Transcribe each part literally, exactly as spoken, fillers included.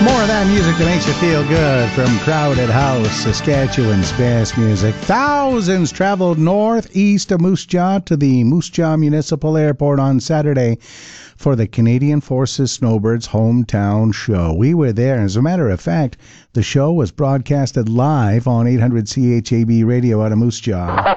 More of that music that makes you feel good from Crowded House, Saskatchewan's best music. Thousands traveled northeast of Moose Jaw to the Moose Jaw Municipal Airport on Saturday for the Canadian Forces Snowbirds hometown show. We were there. As a matter of fact, the show was broadcasted live on eight hundred C H A B radio out of Moose Jaw.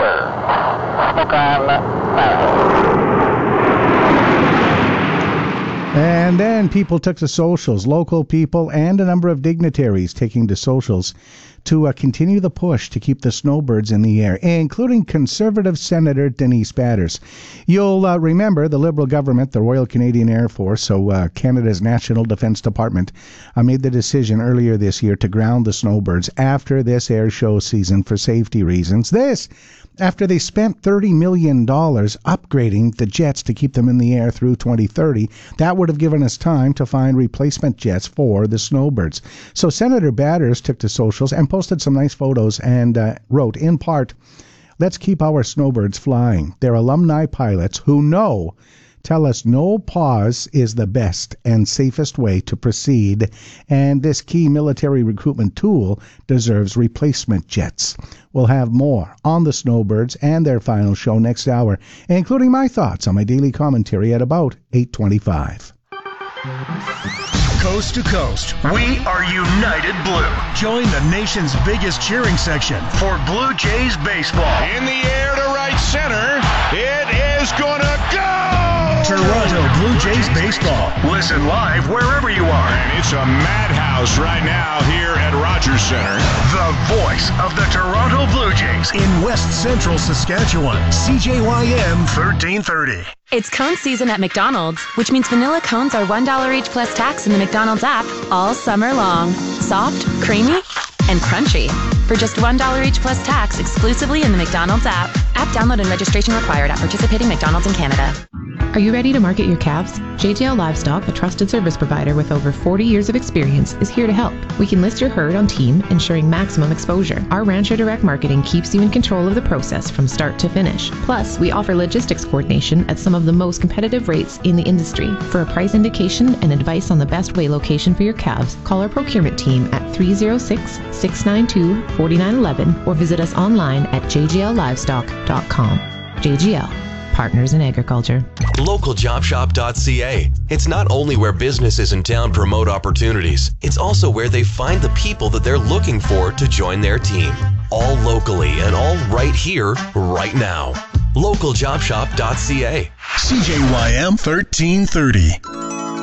And then people took to socials, local people and a number of dignitaries taking to socials to uh, continue the push to keep the snowbirds in the air, including Conservative Senator Denise Batters. You'll uh, remember the Liberal government, the Royal Canadian Air Force, so uh, Canada's National Defence Department, uh, made the decision earlier this year to ground the snowbirds after this air show season for safety reasons. This after they spent thirty million dollars upgrading the jets to keep them in the air through twenty thirty. That would have given us time to find replacement jets for the snowbirds. So Senator Batters took to socials and posted some nice photos and uh, wrote, in part, "Let's keep our snowbirds flying. They're alumni pilots who know tell us no pause is the best and safest way to proceed, and this key military recruitment tool deserves replacement jets." We'll have more on the snowbirds and their final show next hour, including my thoughts on my daily commentary at about eight twenty-five. Coast to coast, we are United Blue. Join the nation's biggest cheering section for Blue Jays baseball. In the air to right center, it is gonna go! Toronto Blue Jays baseball. Listen live wherever you are. And it's a madhouse right now here at Rogers Center. The voice of the Toronto Blue Jays in West Central Saskatchewan. C J Y M thirteen thirty. It's cone season at McDonald's, which means vanilla cones are one dollar each plus tax in the McDonald's app all summer long. Soft, creamy, and crunchy. For just one dollar each plus tax exclusively in the McDonald's app. App download and registration required at participating McDonald's in Canada. Are you ready to market your calves? J J L Livestock, a trusted service provider with over forty years of experience, is here to help. We can list your herd on Team, ensuring maximum exposure. Our Rancher Direct Marketing keeps you in control of the process from start to finish. Plus, we offer logistics coordination at some of the most competitive rates in the industry. For a price indication and advice on the best way location for your calves, call our procurement team at three oh six, six nine two, four nine one one or visit us online at j g l livestock dot com. J G L. Partners in Agriculture. local job shop dot c a. It's not only where businesses in town promote opportunities, it's also where they find the people that they're looking for to join their team. All locally and all right here, right now. local job shop dot c a. C J Y M thirteen thirty.